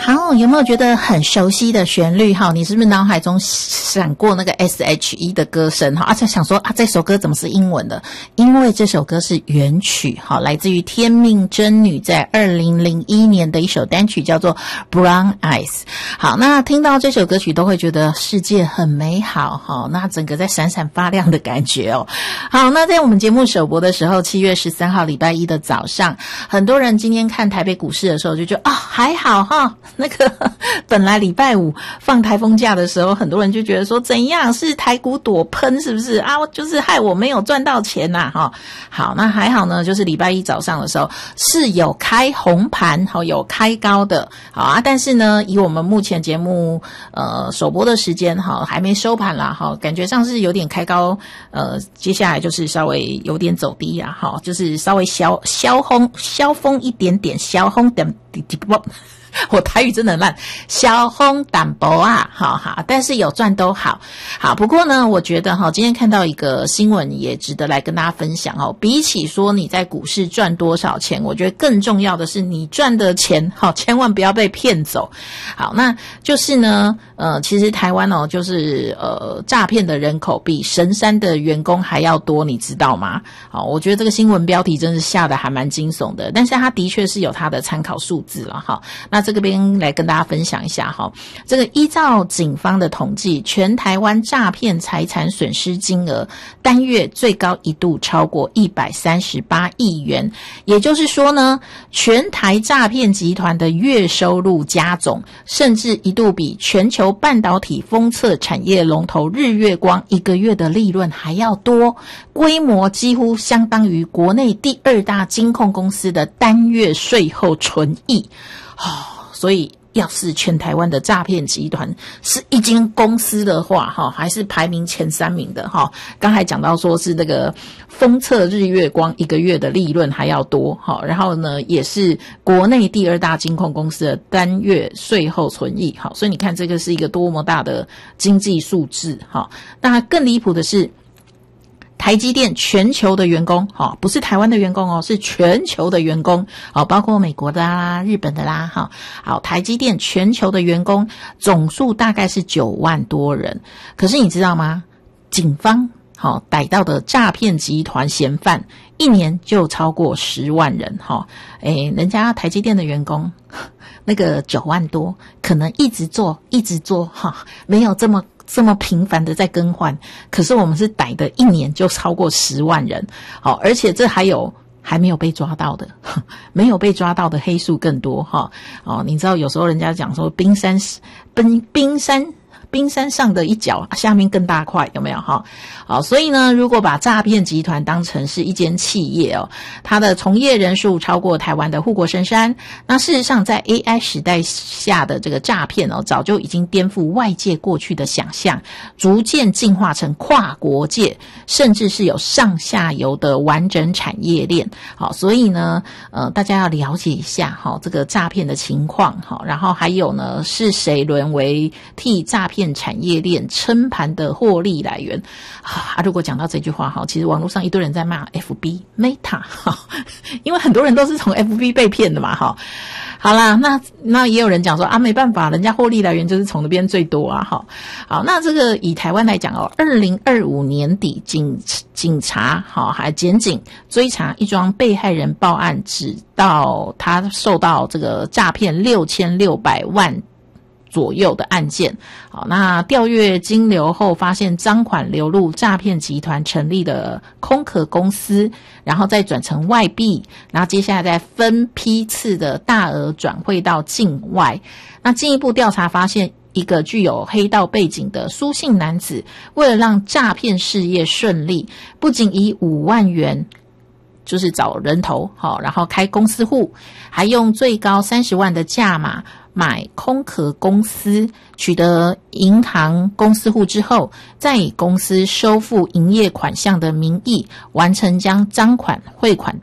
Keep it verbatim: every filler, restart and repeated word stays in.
好，有没有觉得很熟悉的旋律？哈，你是不是脑海中闪过那个 S H E 的歌声？哈，啊，在想说啊，这首歌怎么是英文的？因为这首歌是原曲，哈，来自于天命真女在二零零一年的一首单曲，叫做 Brown Eyes。好，那听到这首歌曲都会觉得世界很美好，哈，那整个在闪闪发亮的感觉哦。好，那在我们节目首播的时候，七月十三号礼拜一的早上，很多人今天看台北股市的时候就觉得啊，还好哈。那个本来礼拜五放台风假的时候，很多人就觉得说怎样是台股躲喷是不是啊？就是害我没有赚到钱呐、啊、哈。好，那还好呢，就是礼拜一早上的时候是有开红盘，好有开高的，好啊。但是呢，以我们目前节目呃首播的时间哈，还没收盘啦哈，感觉上是有点开高，呃，接下来就是稍微有点走低啊哈，就是稍微消消风消风一点点，消风点点点。我台语真的很烂，小红淡薄啊，好好，但是有赚都好，好。不过呢，我觉得哈，今天看到一个新闻也值得来跟大家分享哦。比起说你在股市赚多少钱，我觉得更重要的是你赚的钱，好，千万不要被骗走。好，那就是呢，呃，其实台湾哦，就是呃，诈骗的人口比神山的员工还要多，你知道吗？好，我觉得这个新闻标题真是下的还蛮惊悚的，但是它的确是有它的参考数字了哈。那这个边来跟大家分享一下哈，这个依照警方的统计，全台湾诈骗财产损失金额单月最高一度超过一百三十八亿元，也就是说呢，全台诈骗集团的月收入加总，甚至一度比全球半导体封测产业龙头日月光一个月的利润还要多，规模几乎相当于国内第二大金控公司的单月税后纯益。哦，所以要是全台湾的诈骗集团是一间公司的话，哈，还是排名前三名的哈。刚才讲到说是那个封测日月光一个月的利润还要多，哈，然后呢也是国内第二大金控公司的单月税后存益，好，所以你看这个是一个多么大的经济数字，哈。那更离谱的是，台积电全球的员工，哈，不是台湾的员工哦，是全球的员工，好，包括美国的啦、日本的啦，哈，好，台积电全球的员工总数大概是九万多人，可是你知道吗？警方好逮到的诈骗集团嫌犯，一年就超过十万人，哈，诶，人家台积电的员工那个九万多，可能一直做，一直做，哈，没有这么。这么频繁的在更换，可是我们是逮的一年就超过十万人，好，而且这还有还没有被抓到的，没有被抓到的黑数更多哈。哦，你知道有时候人家讲说冰山冰冰山冰山上的一角，下面更大块，有没有哈？好，所以呢，如果把诈骗集团当成是一间企业哦，它的从业人数超过台湾的护国神山，那事实上在 A I 时代下的这个诈骗哦，早就已经颠覆外界过去的想象，逐渐进化成跨国界，甚至是有上下游的完整产业链。好，所以呢，呃，大家要了解一下哈，这个诈骗的情况哈，然后还有呢，是谁沦为替诈骗产业链撑盘的获利来源啊？如果讲到这句话哈，其实网络上一堆人在骂 F B、Meta 哈，因为很多人都是从 F B 被骗的嘛哈。好啦，那那也有人讲说啊，没办法，人家获利来源就是从那边最多啊哈。好，那这个以台湾来讲哦，二零二五年底警警察好还检警追查一桩被害人报案，指到他受到这个诈骗六千六百万。左右的案件，好，那调阅金流后发现赃款流入诈骗集团成立的空壳公司，然后再转成外币，然后接下来再分批次的大额转汇到境外。那进一步调查发现，一个具有黑道背景的苏姓男子，为了让诈骗事业顺利，不仅以五万元就是找人头，好，然后开公司户，还用最高三十万的价码买空壳公司，取得银行公司户之后，再以公司收付营业款项的名义，完成将赃款汇款